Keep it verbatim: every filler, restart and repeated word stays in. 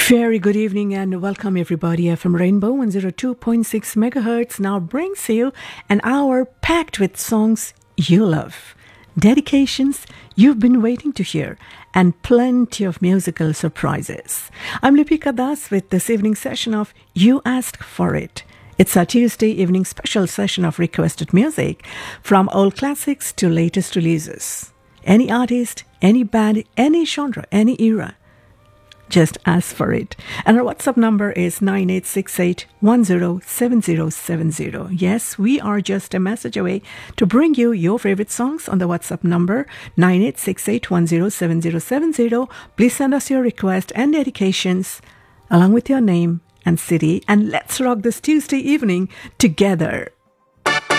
Very good evening and welcome everybody. F M Rainbow one oh two point six megahertz now brings you an hour packed with songs you love, dedications you've been waiting to hear, and plenty of musical surprises. I'm Lipika Das with this evening session of You Asked For It. It's our Tuesday evening special session of requested music from old classics to latest releases. Any artist, any band, any genre, any era. Just ask for it. And our WhatsApp number is nine eight six eight, one oh seven oh seven oh. Yes, we are just a message away to bring you your favorite songs on the WhatsApp number nine eight six eight, one oh seven oh seven oh. Please send us your request and dedications along with your name and city, and let's rock this Tuesday evening together.